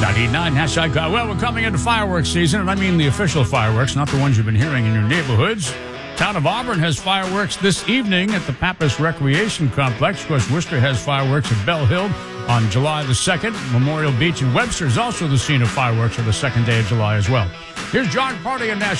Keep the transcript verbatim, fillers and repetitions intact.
ninety-nine hashtag. Well, we're coming into fireworks season, and I mean the official fireworks, not the ones you've been hearing in your neighborhoods. Town of Auburn has fireworks this evening at the Pappas Recreation Complex. Of course, Worcester has fireworks at Bell Hill on July the second. Memorial Beach and Webster is also the scene of fireworks for the second day of July as well. Here's John Party and National.